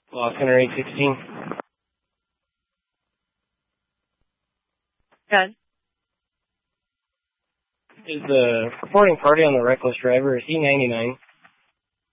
Lost Center 816. Good. Is the reporting party on the reckless driver, is he 99?